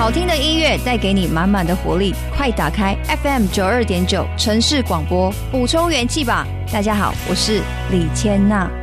好听的音乐带给你满满的活力，快打开 FM92.9 城市广播，补充元气吧。大家好，我是李千娜。